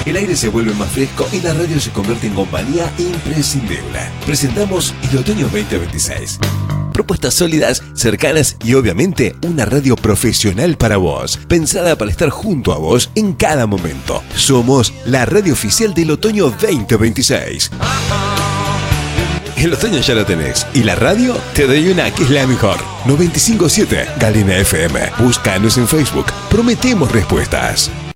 el aire se vuelve más fresco y la radio se convierte en compañía imprescindible. Presentamos el Otoño 2026. Propuestas sólidas, cercanas y obviamente una radio profesional para vos, pensada para estar junto a vos en cada momento. Somos la radio oficial del Otoño 2026. El otoño ya lo tenés y la radio te doy una que es la mejor. 95.7 Galena FM. Búscanos en Facebook. Prometemos respuestas.